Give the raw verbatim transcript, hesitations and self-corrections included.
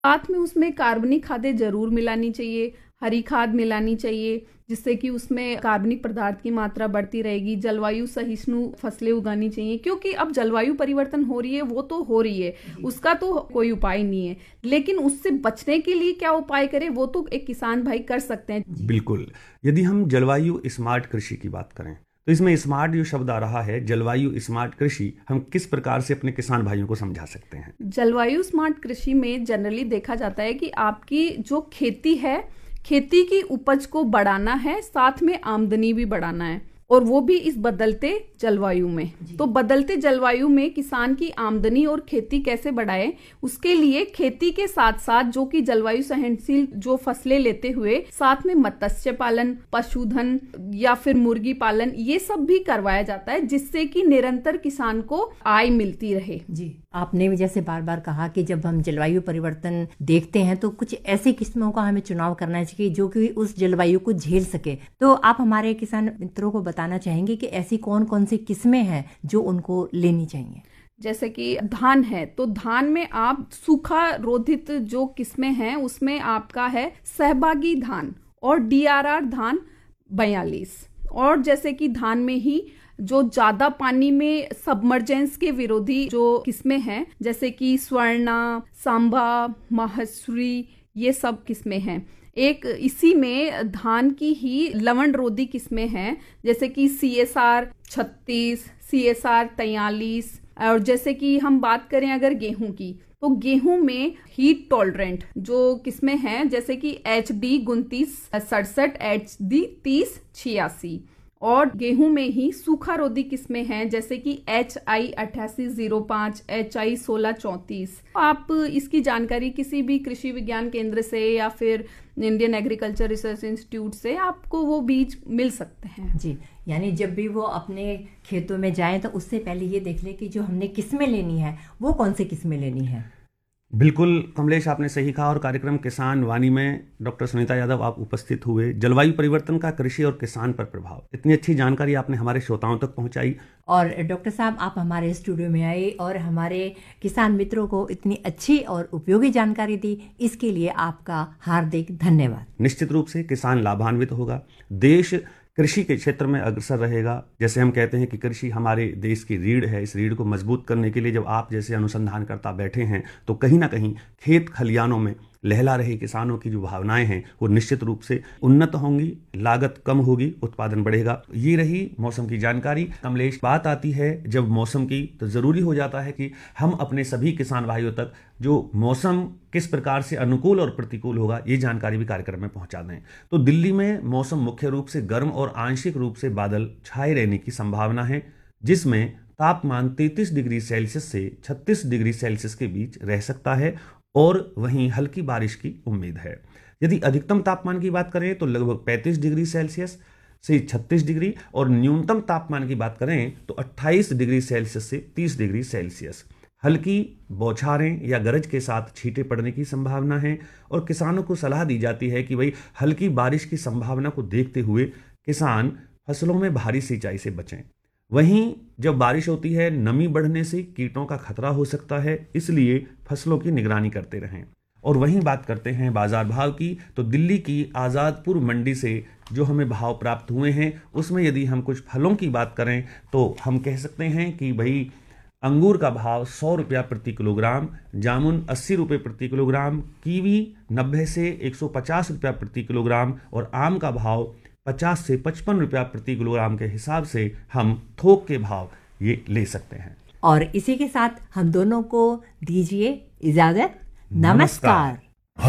साथ में उसमें कार्बनिक खादें जरूर मिलानी चाहिए, हरी खाद मिलानी चाहिए, जिससे कि उसमें कार्बनिक पदार्थ की मात्रा बढ़ती रहेगी। जलवायु सहिष्णु फसलें उगानी चाहिए, क्योंकि अब जलवायु परिवर्तन हो रही है, वो तो हो रही है, उसका तो कोई उपाय नहीं है, लेकिन उससे बचने के लिए क्या उपाय करें वो तो एक किसान भाई कर सकते हैं। बिल्कुल। यदि हम जलवायु स्मार्ट कृषि की बात करें तो इसमें स्मार्ट जो शब्द आ रहा है, जलवायु स्मार्ट कृषि, हम किस प्रकार से अपने किसान भाइयों को समझा सकते हैं? जलवायु स्मार्ट कृषि में जनरली देखा जाता है कि आपकी जो खेती है, खेती की उपज को बढ़ाना है, साथ में आमदनी भी बढ़ाना है, और वो भी इस बदलते जलवायु में। तो बदलते जलवायु में किसान की आमदनी और खेती कैसे बढ़ाए, उसके लिए खेती के साथ साथ जो कि जलवायु सहनशील जो फसलें लेते हुए साथ में मत्स्य पालन, पशुधन या फिर मुर्गी पालन, ये सब भी करवाया जाता है, जिससे कि निरंतर किसान को आय मिलती रहे। जी, आपने भी जैसे बार बार कहा कि जब हम जलवायु परिवर्तन देखते हैं तो कुछ ऐसी किस्मों का हमें चुनाव करना चाहिए जो कि उस जलवायु को झेल सके। तो आप हमारे किसान मित्रों को बताना चाहेंगे कि ऐसी कौन कौन सी किस्में हैं जो उनको लेनी चाहिए? जैसे कि धान है, तो धान में आप सूखा रोधित जो किस्में हैं उसमें आपका है सहभागी धान और डी आर आर धान बयालीस। और जैसे कि धान में ही जो ज्यादा पानी में सबमर्जेंस के विरोधी जो किस्में हैं, जैसे कि स्वर्णा, सांबा, माहेश्वरी, ये सब किस्में हैं। एक इसी में धान की ही लवण रोधी किस्में हैं, जैसे कि सी एस आर छत्तीस, सी एस आर तैतालीस। और जैसे कि हम बात करें अगर गेहूं की, तो गेहूं में हीट टॉलरेंट जो किस्में हैं, जैसे कि एच डी उनतीस सड़सठ, एच डी तीस छियासी। और गेहूं में ही सूखा रोधी किस्में हैं, जैसे कि एच आई अट्ठासी जीरो पाँच, एच आई सोलह चौंतीस। आप इसकी जानकारी किसी भी कृषि विज्ञान केंद्र से या फिर इंडियन एग्रीकल्चर रिसर्च इंस्टीट्यूट से आपको वो बीज मिल सकते हैं। जी, यानी जब भी वो अपने खेतों में जाएं तो उससे पहले ये देख ले कि जो हमने किस्में लेनी है वो कौन सी किस्में लेनी है। बिल्कुल कमलेश, आपने सही कहा। और कार्यक्रम किसान वाणी में डॉक्टर सुनीता यादव आप उपस्थित हुए। जलवायु परिवर्तन का कृषि और किसान पर प्रभाव, इतनी अच्छी जानकारी आपने हमारे श्रोताओं तक पहुंचाई। और डॉक्टर साहब, आप हमारे स्टूडियो में आए और हमारे किसान मित्रों को इतनी अच्छी और उपयोगी जानकारी दी, इसके लिए आपका हार्दिक धन्यवाद। निश्चित रूप से किसान लाभान्वित होगा, देश कृषि के क्षेत्र में अग्रसर रहेगा। जैसे हम कहते हैं कि कृषि हमारे देश की रीढ़ है, इस रीढ़ को मजबूत करने के लिए जब आप जैसे अनुसंधानकर्ता बैठे हैं तो कहीं ना कहीं खेत खलियानों में लहला रहे किसानों की जो भावनाएं हैं वो निश्चित रूप से उन्नत होंगी, लागत कम होगी, उत्पादन बढ़ेगा। ये रही मौसम की जानकारी। कमलेश, बात आती है जब मौसम की, तो जरूरी हो जाता है कि हम अपने सभी किसान भाइयों तक जो मौसम किस प्रकार से अनुकूल और प्रतिकूल होगा ये जानकारी भी कार्यक्रम में पहुंचा दें। तो दिल्ली में मौसम मुख्य रूप से गर्म और आंशिक रूप से बादल छाए रहने की संभावना है, जिसमें तापमान तैंतीस डिग्री सेल्सियस से छत्तीस डिग्री सेल्सियस के बीच रह सकता है और वहीं हल्की बारिश की उम्मीद है। यदि अधिकतम तापमान की बात करें तो लगभग पैंतीस डिग्री सेल्सियस से छत्तीस डिग्री, और न्यूनतम तापमान की बात करें तो अट्ठाईस डिग्री सेल्सियस से तीस डिग्री सेल्सियस। हल्की बौछारें या गरज के साथ छींटे पड़ने की संभावना है, और किसानों को सलाह दी जाती है कि भाई हल्की बारिश की संभावना को देखते हुए किसान फसलों में भारी सिंचाई से बचें। वहीं जब बारिश होती है, नमी बढ़ने से कीटों का खतरा हो सकता है, इसलिए फसलों की निगरानी करते रहें। और वहीं बात करते हैं बाजार भाव की, तो दिल्ली की आज़ादपुर मंडी से जो हमें भाव प्राप्त हुए हैं उसमें यदि हम कुछ फलों की बात करें तो हम कह सकते हैं कि भाई अंगूर का भाव सौ रुपया प्रति किलोग्राम, जामुन अस्सी रुपये प्रति किलोग्राम, कीवी नब्बे से एक सौ पचास रुपया प्रति किलोग्राम, और आम का भाव पचास से पचपन रुपया प्रति किलोग्राम के हिसाब से हम थोक के भाव ये ले सकते हैं। और इसी के साथ हम दोनों को दीजिए इजाजत। नमस्कार।